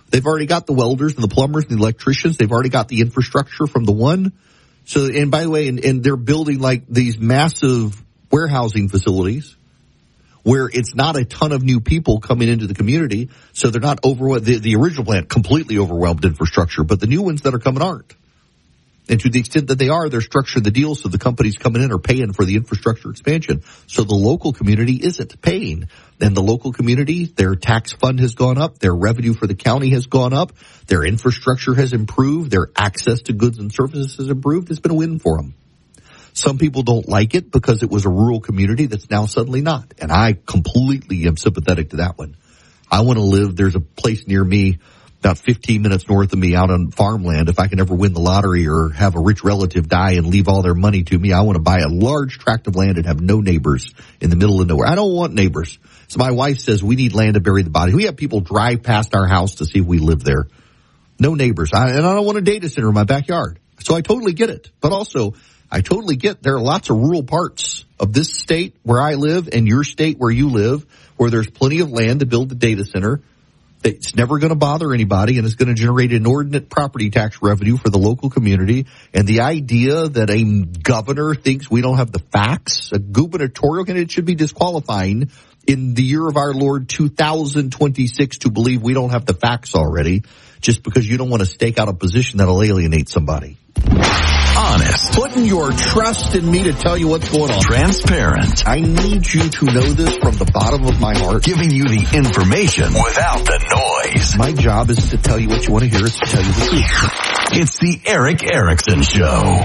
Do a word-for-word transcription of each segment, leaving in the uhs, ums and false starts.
They've already got the welders and the plumbers and the electricians. They've already got the infrastructure from the one. So, and by the way, and, and they're building like these massive warehousing facilities where it's not a ton of new people coming into the community. So they're not overwhelmed. The, the original plant completely overwhelmed infrastructure, but the new ones that are coming aren't. And to the extent that they are, they're structuring the deal so the companies coming in are paying for the infrastructure expansion. So the local community isn't paying. And the local community, their tax fund has gone up, their revenue for the county has gone up, their infrastructure has improved, their access to goods and services has improved. It's been a win for them. Some people don't like it because it was a rural community that's now suddenly not. And I completely am sympathetic to that one. I want to live, there's a place near me about fifteen minutes north of me out on farmland. If I can ever win the lottery or have a rich relative die and leave all their money to me, I want to buy a large tract of land and have no neighbors in the middle of nowhere. I don't want neighbors. So my wife says we need land to bury the body. We have people drive past our house to see if we live there. No neighbors. I, and I don't want a data center in my backyard. So I totally get it. But also, I totally get there are lots of rural parts of this state where I live and your state where you live where there's plenty of land to build the data center. It's never going to bother anybody, and it's going to generate inordinate property tax revenue for the local community. And the idea that a governor thinks we don't have the facts, a gubernatorial candidate should be disqualifying in the year of our Lord two thousand twenty-six to believe we don't have the facts already just because you don't want to stake out a position that'll alienate somebody. Honest. Putting your trust in me to tell you what's going on. Transparent. I need you to know this from the bottom of my heart. Giving you the information without the noise. My job is to tell you what you want to hear, is to tell you the truth. It's the Erick Erickson Show.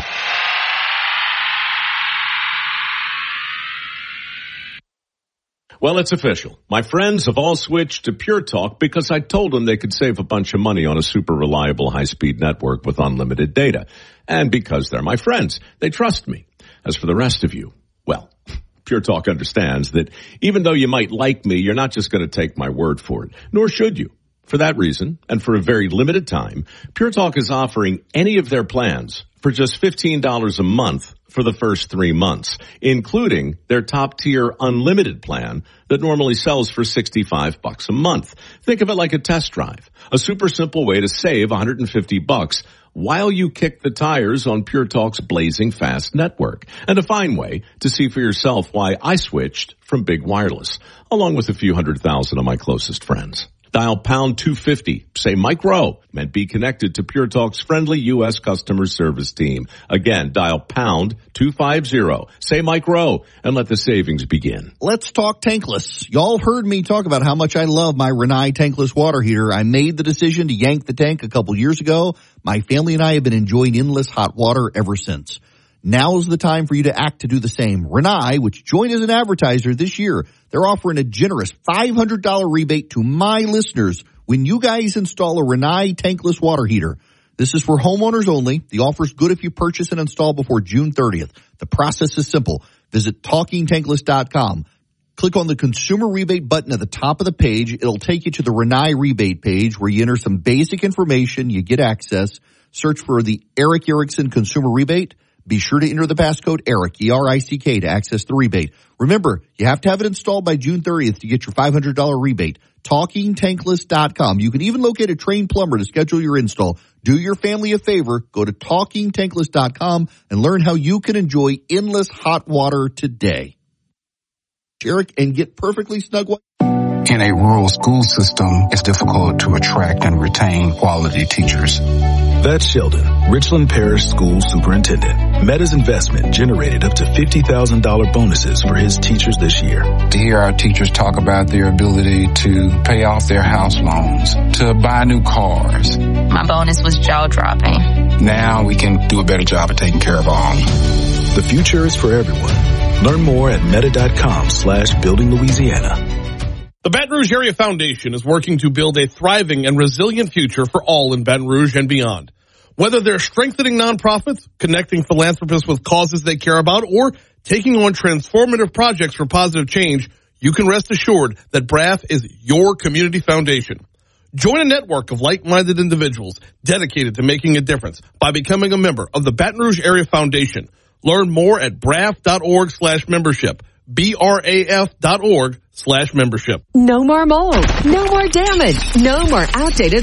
Well, it's official. My friends have all switched to Pure Talk because I told them they could save a bunch of money on a super reliable high-speed network with unlimited data. And because they're my friends, they trust me. As for the rest of you, well, Pure Talk understands that even though you might like me, you're not just going to take my word for it, nor should you. For that reason, and for a very limited time, Pure Talk is offering any of their plans for just fifteen dollars a month for the first three months, including their top-tier unlimited plan that normally sells for sixty-five bucks a month. Think of it like a test drive, a super simple way to save one hundred fifty bucks while you kick the tires on Pure Talk's blazing fast network, and a fine way to see for yourself why I switched from big wireless, along with a few hundred thousand of my closest friends. Dial pound two fifty, say Mike Rowe, and be connected to Pure Talk's friendly U S customer service team. Again, dial pound two fifty, say Mike Rowe, and let the savings begin. Let's talk tankless. Y'all heard me talk about how much I love my Rinnai tankless water heater. I made the decision to yank the tank a couple years ago. My family and I have been enjoying endless hot water ever since. Now's the time for you to act to do the same. Rinnai, which joined as an advertiser this year, they're offering a generous five hundred dollars rebate to my listeners when you guys install a Rinnai tankless water heater. This is for homeowners only. The offer's good if you purchase and install before June thirtieth. The process is simple. Visit talking tankless dot com. Click on the consumer rebate button at the top of the page. It'll take you to the Rinnai rebate page where you enter some basic information. You get access. Search for the Erick Erickson consumer rebate. Be sure to enter the passcode ERICK, E R I C K, to access the rebate. Remember, you have to have it installed by June thirtieth to get your five hundred dollars rebate. talking tankless dot com. You can even locate a trained plumber to schedule your install. Do your family a favor. Go to talking tankless dot com and learn how you can enjoy endless hot water today. Eric, and get perfectly snug. In a rural school system, it's difficult to attract and retain quality teachers. That's Sheldon, Richland Parish School Superintendent. Meta's investment generated up to fifty thousand dollars bonuses for his teachers this year. To hear our teachers talk about their ability to pay off their house loans, to buy new cars. My bonus was jaw-dropping. Now we can do a better job of taking care of our own. The future is for everyone. Learn more at meta.com slash building Louisiana. The Baton Rouge Area Foundation is working to build a thriving and resilient future for all in Baton Rouge and beyond. Whether they're strengthening nonprofits, connecting philanthropists with causes they care about, or taking on transformative projects for positive change, you can rest assured that B R A F is your community foundation. Join a network of like-minded individuals dedicated to making a difference by becoming a member of the Baton Rouge Area Foundation. Learn more at braf.org slash membership. B-R-A-F dot org slash membership. No more mold. No more damage. No more outdated